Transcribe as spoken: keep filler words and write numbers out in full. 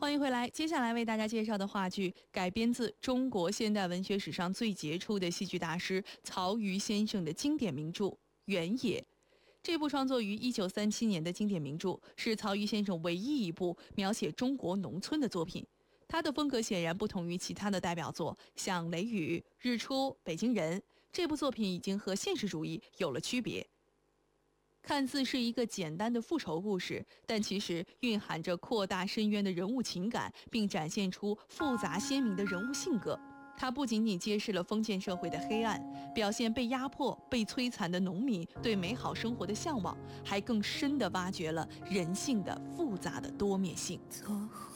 欢迎回来，接下来为大家介绍的话剧改编自中国现代文学史上最杰出的戏剧大师曹禺先生的经典名著《原野》。这部创作于一九三七年的经典名著，是曹禺先生唯一一部描写中国农村的作品。他的风格显然不同于其他的代表作，像《雷雨》《日出》《北京人》，这部作品已经和现实主义有了区别。看似是一个简单的复仇故事，但其实蕴含着扩大深渊的人物情感，并展现出复杂鲜明的人物性格。它不仅仅揭示了封建社会的黑暗，表现被压迫、被摧残的农民对美好生活的向往，还更深地挖掘了人性的复杂的多面性。